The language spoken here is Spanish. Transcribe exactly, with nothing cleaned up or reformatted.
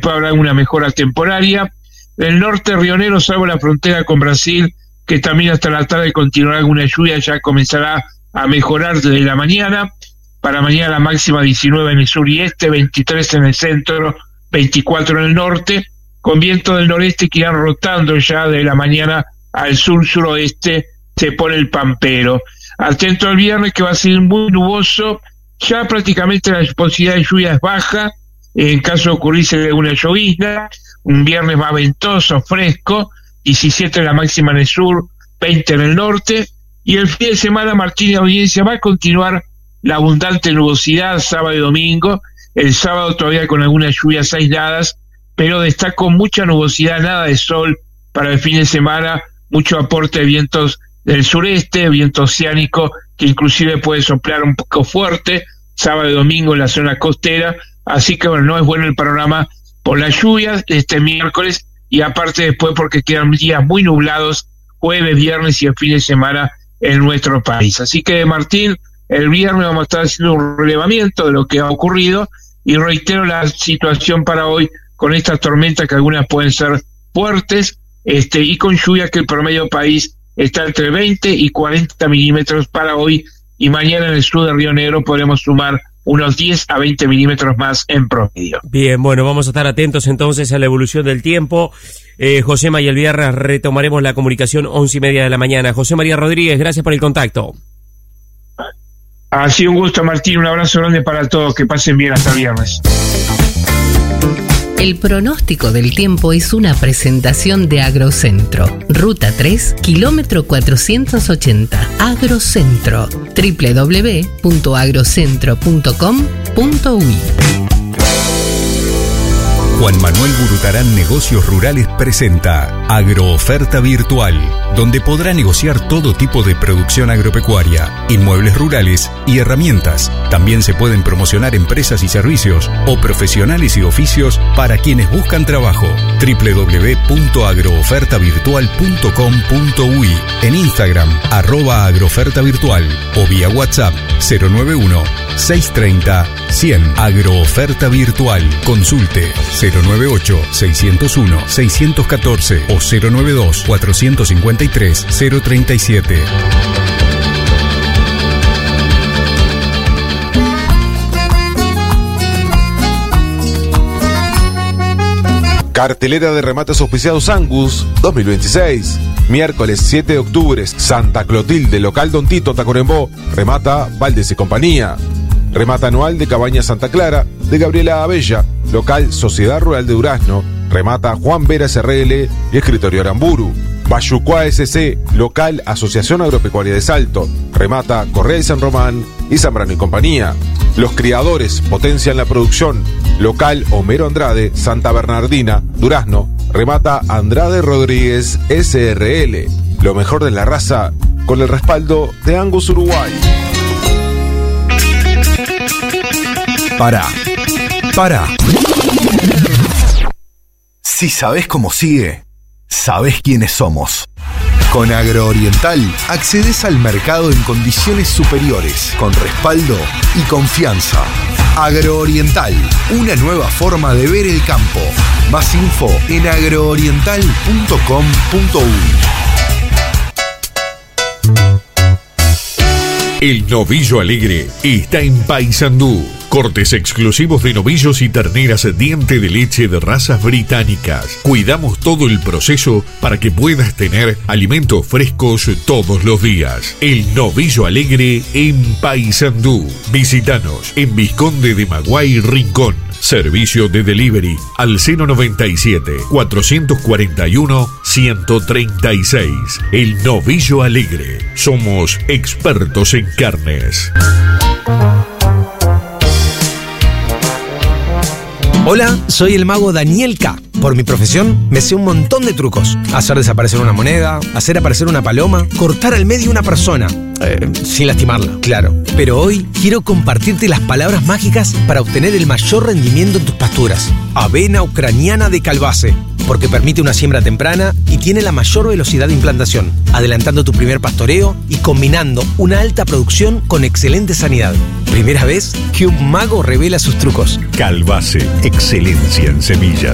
puede haber una mejora temporaria. El norte rionero, salvo la frontera con Brasil, que también hasta la tarde continuará alguna lluvia, ya comenzará a mejorar desde la mañana. Para mañana la máxima diecinueve en el sur y este, veintitrés en el centro, veinticuatro en el norte, con viento del noreste que irán rotando ya de la mañana al sur-suroeste, se pone el pampero. Atento al viernes, que va a ser muy nuboso, ya prácticamente la posibilidad de lluvia es baja, en caso de ocurrirse alguna llovizna, un viernes más ventoso, fresco, diecisiete la máxima en el sur, veinte en el norte, y el fin de semana, Martín y audiencia, va a continuar la abundante nubosidad sábado y domingo, el sábado todavía con algunas lluvias aisladas, pero destaco mucha nubosidad, nada de sol para el fin de semana, mucho aporte de vientos del sureste, viento oceánico, que inclusive puede soplar un poco fuerte, sábado y domingo en la zona costera, así que bueno, no es bueno el panorama por las lluvias este miércoles, y aparte después porque quedan días muy nublados, jueves, viernes y el fin de semana en nuestro país. Así que, Martín, el viernes vamos a estar haciendo un relevamiento de lo que ha ocurrido, y reitero la situación para hoy con estas tormentas que algunas pueden ser fuertes, este y con lluvia que el promedio país está entre veinte y cuarenta milímetros para hoy, y mañana en el sur de Río Negro podremos sumar unos diez a veinte milímetros más en promedio. Bien, bueno, vamos a estar atentos entonces a la evolución del tiempo. Eh, Josema, y el viernes retomaremos la comunicación once y media de la mañana. José María Rodríguez, gracias por el contacto. Ha sido un gusto, Martín, un abrazo grande para todos, que pasen bien hasta el viernes. El pronóstico del tiempo es una presentación de Agrocentro. Ruta tres, kilómetro cuatrocientos ochenta. Agrocentro. doble u doble u doble u punto agrocentro punto com punto uy. Juan Manuel Burutarán Negocios Rurales presenta Agrooferta Virtual, donde podrá negociar todo tipo de producción agropecuaria, inmuebles rurales y herramientas. También se pueden promocionar empresas y servicios o profesionales y oficios para quienes buscan trabajo. doble u doble u doble u punto agrooferta virtual punto com punto uy, en Instagram arroba agrooferta virtual o vía WhatsApp cero nueve uno, seis tres cero, cien. Agrooferta Virtual. Consulte cero nueve ocho, seis cero uno, seis uno cuatro o cero nueve dos, cuatro cinco tres, cero tres siete. Cartelera de remates auspiciados Angus dos mil veintiséis. Miércoles siete de octubre, Santa Clotilde, local Don Tito, Tacuarembó, remata Valdés y compañía. Remata anual de Cabaña Santa Clara, de Gabriela Abella, local Sociedad Rural de Durazno, remata Juan Veras R L y Escritorio Aramburu. Bayucuá S C, local Asociación Agropecuaria de Salto, remata Correa y San Román y Zambrano y compañía. Los criadores potencian la producción, local Homero Andrade, Santa Bernardina, Durazno, remata Andrade Rodríguez S R L. Lo mejor de la raza con el respaldo de Angus Uruguay. Para, para. Si sabés cómo sigue, sabés quiénes somos. Con Agrooriental accedes al mercado en condiciones superiores, con respaldo y confianza. Agrooriental, una nueva forma de ver el campo. Más info en agrooriental punto com punto uy. El Novillo Alegre está en Paysandú. Cortes exclusivos de novillos y terneras diente de leche de razas británicas. Cuidamos todo el proceso para que puedas tener alimentos frescos todos los días. El Novillo Alegre en Paysandú. Visítanos en Vizconde de Maguay, Rincón. Servicio de delivery al cero noventa y siete, cuatrocientos cuarenta y uno, ciento treinta y seis. El Novillo Alegre. Somos expertos en carnes. Hola, soy el mago Daniel K. Por mi profesión, me sé un montón de trucos. Hacer desaparecer una moneda, hacer aparecer una paloma, cortar al medio una persona. Eh, sin lastimarla, claro. Pero hoy quiero compartirte las palabras mágicas para obtener el mayor rendimiento en tus pasturas. Avena ucraniana de Calbase, porque permite una siembra temprana y tiene la mayor velocidad de implantación, adelantando tu primer pastoreo y combinando una alta producción con excelente sanidad. Primera vez que un mago revela sus trucos. Calbase, excelencia en semillas.